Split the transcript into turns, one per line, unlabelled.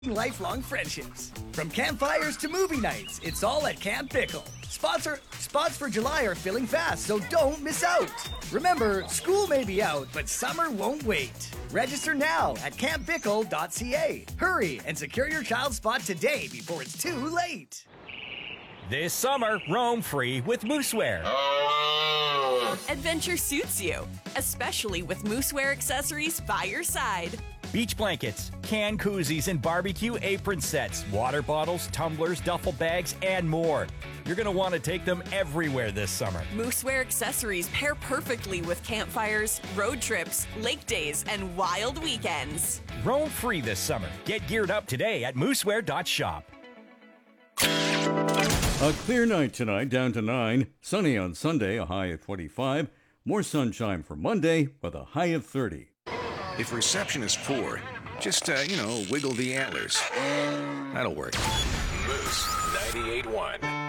lifelong friendships. From campfires to movie nights, it's all at Camp Pickle. Spots for July are filling fast, so don't miss out. Remember, school may be out, but summer won't wait. Register now at camppickle.ca. Hurry and secure your child's spot today before it's too late.
This summer, roam free with Moosewear.
Adventure suits you, especially with Moosewear accessories by your side.
Beach blankets, can koozies, and barbecue apron sets, water bottles, tumblers, duffel bags, and more. You're going to want to take them everywhere this summer.
Moosewear accessories pair perfectly with campfires, road trips, lake days, and wild weekends.
Roam free this summer. Get geared up today at moosewear.shop.
A clear night tonight, down to 9. Sunny on Sunday, a high of 25. More sunshine for Monday with a high of 30.
If reception is poor, just, wiggle the antlers. That'll work.
Moose 98.1.